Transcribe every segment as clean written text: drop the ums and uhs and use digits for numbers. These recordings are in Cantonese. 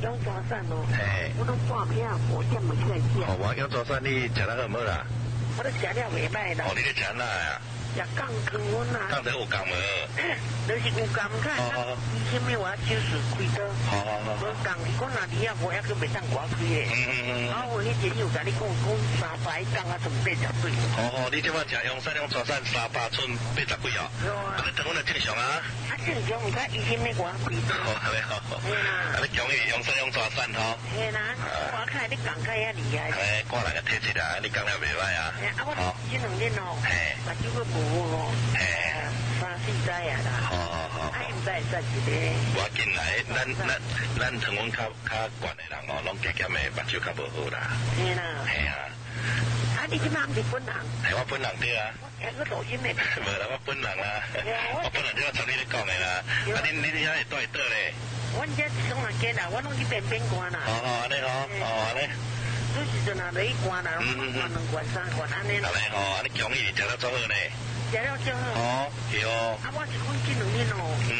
羊爪散哦，我都半片，我点不起来吃。 哦，我羊爪散你食得好唔好啦？ 我都食了袂歹啦。 哦，你咧食哪啊？ 食降糖阮啊。 降糖有降无？ 就是有降看，以前咩话就是开刀。无降，你讲哪里啊？我还佫袂当我开咧。然后我迄日有甲你讲300降啊，剩80岁。 你即摆食羊散羊爪散300寸80几哦？啊，你糖阮就正常啊。 正常，唔甲以前咩我开刀。 安尼吼。嘿啦。啊，你讲伊羊散羊爪散吼。嘿啦，我看你降开遐厉害。看人个体质啊，你降了袂歹啊。 啊，我这2日哦，目睭佫无哦，3、4载啊啦。啊，毋知会使一个。 我进来，咱糖分较悬的人哦，拢加减的目睭较无好啦。 嘿啦。 嘿啊。 啊，你即摆毋是本人？ 系我本人对啊。 我录音的。 无啦，我本人啦。我本人即我从你咧讲的啦。啊，你遐会带倒咧？ 阮这从哪家啦？我拢去边关啦。 安尼吼，安尼。 有时阵啊，落去关啦，我关2关3关安尼啦。 安尼吼，安尼强伊食了足好呢。 食了足好。 对哦。 啊，我是讲这2日哦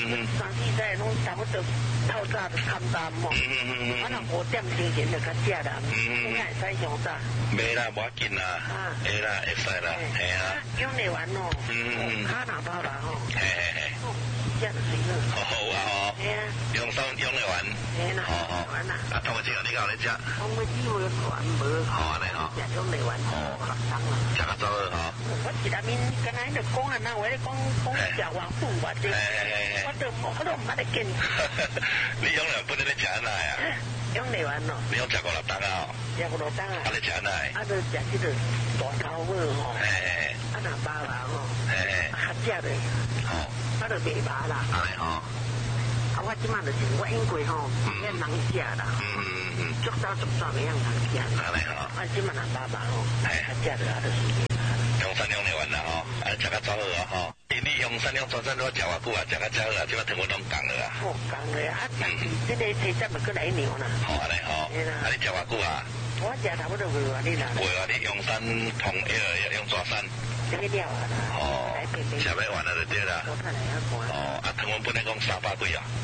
，3、4载拢差不多透早就看淡哦。啊，若5点之前就较食啦，应该会使上早。 袂啦，无要紧啦。会啦，会使啦，系啊。 养内丸哦，卡哪包啦吼。 嘿。 这样就水好。 好啊吼。 嘿啊。 养内丸。 嘿啦。丸啦。 啊，通过这个你讲咧食。 通过这个丸无。 安尼吼。 食养内丸哦，学生啦。 食较早好吼。 我一下面刚才就讲啊，那我咧讲食王府话啫。我都唔捌得见。 你养内丸本来咧食哪呀？ 养内丸咯。 你养食5、6档啊？ 食5、6档啊。 啊，你食哪？ 啊，就食这个大头尾吼。啊，那巴啦吼。合食的。啊，就袂麻啦。 安尼吼。 啊，我即满就是我因过吼，免人食啦。足早的样人食。 安尼吼。 啊，即满那巴吼，合食的啊，就是。 养山养内丸啦吼，啊，食较早好啊吼。你养山养爪散我食偌久啊？食较早好啊，即摆糖分拢降了啊。 降了啊！这个体质咪过来牛啦。 安尼吼。啊，你食偌久啊？ 我食差不多5月哩啦。 5月你养山同养爪散。 这个了啊啦。 食要完了就对啦。啊，糖分本来讲300几啊。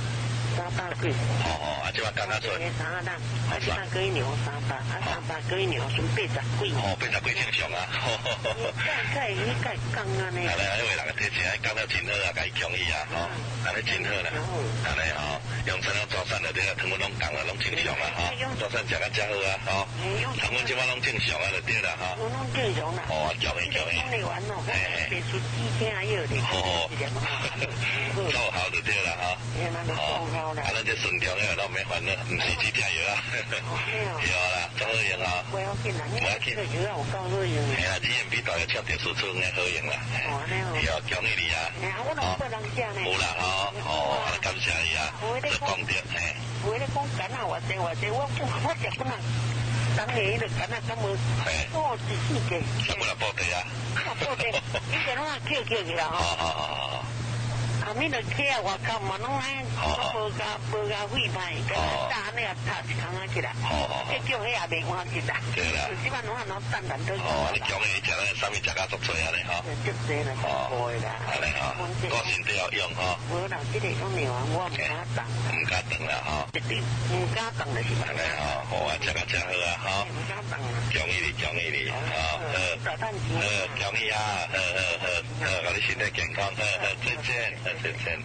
300几。 啊，即摆降到做。 3档，啊，3个牛300，啊，300个牛算80几。 80几正常啊。 你降啊呢？ 安尼，因为人个体质降了真好啊，家己强伊啊，吼，安尼真好啦。安尼吼，养山养爪散就对啦，糖分拢降了，拢正常啦，吼。爪散食较正好啊，吼。糖分即摆拢正常啊，就对啦，吼。 拢正常啦。 强伊。 内丸哦，别出几天还有的。 够好就对啦，吼。啊，咱这顺调的都没烦恼，唔是几天药啊。有啦，真好用啊。 不要紧啦，这个药我告诉你。 系啦，GMP 大约测点数出应该好用啦。有强毅力啊。 我拢不能食呢。 有啦，吼，感谢你啊。这讲对，嘿。 我咧讲干啊，我食不能。当年就干啊，咁无。我自己嘅。 什么啦？报地啊？ 报地，以前拢啊叫去啦吼。啊，你著去啊，外口嘛，拢爱无加费派，打那个塔一空啊去啦。叫迄也袂换去啦。对啦。基本拢啊，拢淡淡都。 你讲你食咧，啥物食甲足多啊咧吼？ 足多啦，多啦。 安尼吼，个性都要用吼。 无啦，这个讲牛啊，我唔敢动。 唔敢动啦吼。 绝对唔敢动就是。 安尼吼，好啊，食甲真好啊吼。 唔敢动啊。 强毅力，吼。强毅啊，甲你身体健康，再见。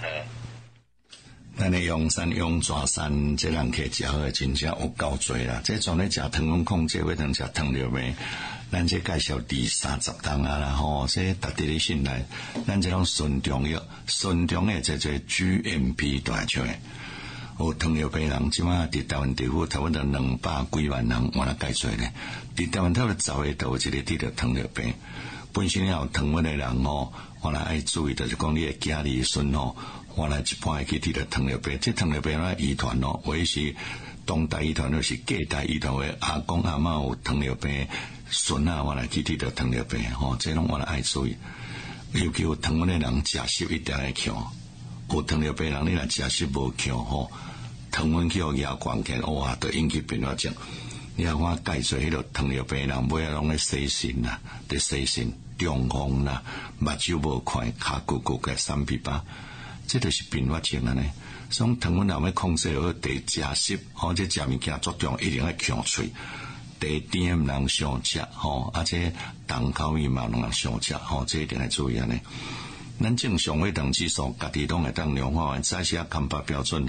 咱的养山养爪散，这人客食好真正有够多啦。这种咧食糖分控制，要通食糖尿病，咱这介绍第30档啊啦吼，这值得你信赖。咱这种纯中药，纯中的这GMP 大厂的，有糖尿病人即马伫台湾地区差不多200几万人，我来介绍咧。伫台湾差不多10个都有一个得着糖尿病。本身有糖分的人吼，我来爱注意就是讲你的家里孙吼，我来一般会去得着糖尿病。这糖尿病咧遗传咯，或者是东代遗传，或是隔代遗传的阿公阿嬷有糖尿病，孙啊我来去得着糖尿病吼，这拢我来爱注意。尤其有糖分的人食食一定要强，有糖尿病人你若食食无强吼，糖分去互压悬起，哇，都引起并发症。你看我介绍迄个糖尿病人，尾仔拢咧洗肾啦，伫洗肾、中风啦，目睭无看，骹骨骨嘅3比8，这就是并发症啊呢。 所以糖分若要控制好，第食食，或者食物件足重，一定要强喙。第甜毋通伤食，且重口味嘛毋通伤食，这一定要注意安尼。咱正常血糖指数，家己拢会当量化，早些康巴标准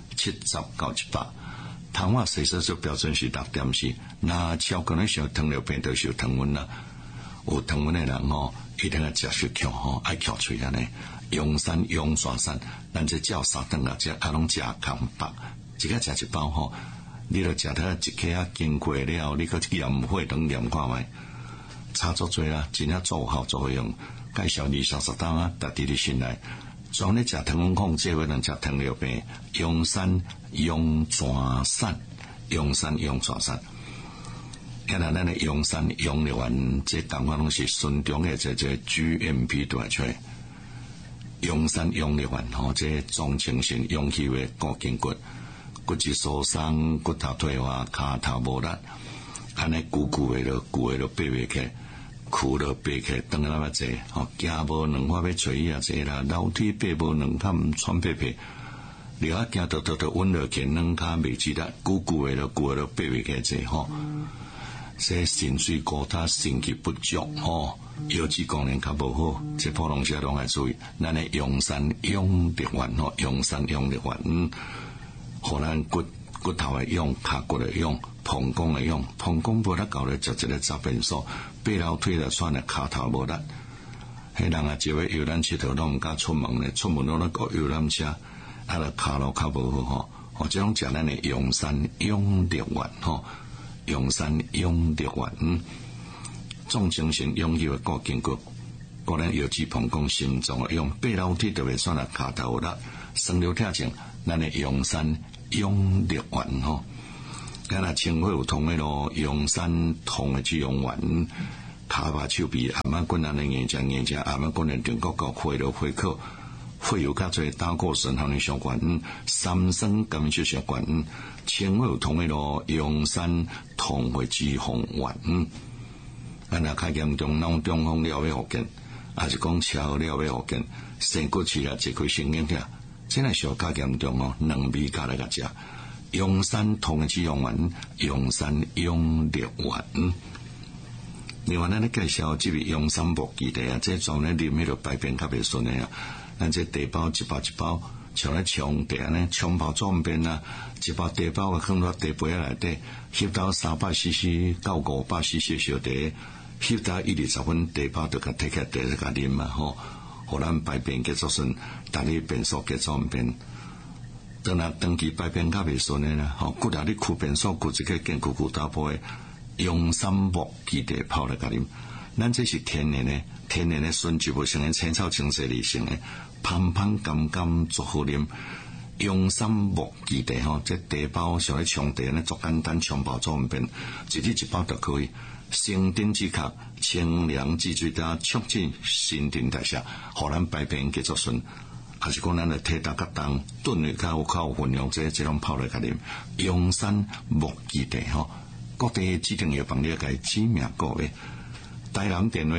70到100，糖化血色素标准是6.4，那超过咱上糖尿病就是有糖分啦。有糖分的人一定要食雪强爱翘喙安尼。用山用山山，咱这照3顿啊，这拢食康巴，一个食一包你著食得一克经过了，你搁验血糖验看觅，差足多啦，真正做有效作用。介绍20-30档啊，逐日心内，专咧食糖分控制，或者食糖尿病，用山用全山，用山用全山。现在咱的用山用了完，这淡化拢是顺中的这 GMP 带出来。用山用了完这总精神用气的固筋骨，骨质疏松，骨头退化，骹头无力，安尼久久的就爬袂起，躯就爬起，当然那么济，行无两法要找伊啊济啦，楼梯爬无两坎喘爬爬，了啊行到稳落去，两骹袂记得，久久的就爬袂起济这肾水高塔肾气不足腰肌功能较无好，这普通者拢爱注意。咱的用山用力丸用山用力丸，互咱骨头的用，骹骨的用，膀胱的用，膀胱无力搞咧，食一个杂便所，爬楼梯就算了，骹头无力。迄人啊，一位游览佚佗拢毋敢出门咧，出门拢咧搞游览车，就骹路较无好这种食咱的用山用力丸用山用力丸，总精神用气的固筋骨，个人腰肌膀胱心脏的用，爬楼梯特别算了骹头啦，酸流痛症，咱的用山用力丸咱若清血有通的咯，用山通的去用丸，骹把手臂阿妈滚咱的眼睛，阿妈滚的顶骨高血流血口。会有较侪胆固醇含量相关，三酸甘血相关，清血有通的咯，用山通血脂肪丸，咱若较严重脑中风了要复健，还是讲车祸了要复健，肾骨刺啊，这块神经痛，这若小较严重两味加来甲食，用山通的脂肪丸，用山用力丸。另外，咱咧介绍这位用山木基地啊，这种咧啉迄个排便较袂顺的啊。咱这茶包一包，像咧冲茶呢，冲泡装便啊，一包茶包啊，放到茶杯内底，翕到300cc到500cc 小茶，翕到1-20分，茶包就甲摕起来茶就甲啉嘛互咱排便结束顺，逐日便所结装便。当然长期排便较袂顺的啦，骨力你躯便所骨一个坚固打破的，用山木基地泡来甲啉，咱这是天然的纯植物性的青草清洗理性的。香香甘甘足好啉，用山木基地这茶包像咧冲茶咧，足简单，冲泡做便，一日一包就可以。生丁止咳，清凉止水加促进新陈代谢，互咱排便结束顺。还是讲咱的体重较重，炖的较有分量，这种泡来甲啉。用山木基地各地指定药房了解指名个位。台南电话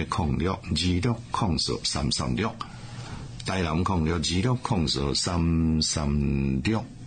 0626043336，台南0626043336。